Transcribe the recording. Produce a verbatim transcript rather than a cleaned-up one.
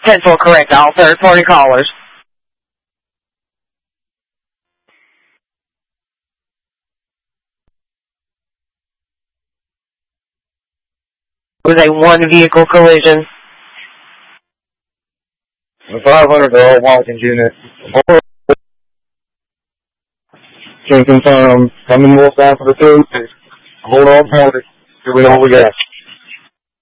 ten four, correct all third-party callers. It was a one-vehicle collision. The five hundred to all Watkins unit. Can confirm, coming northbound for the two. Hold on, hold it. Here we know what we got.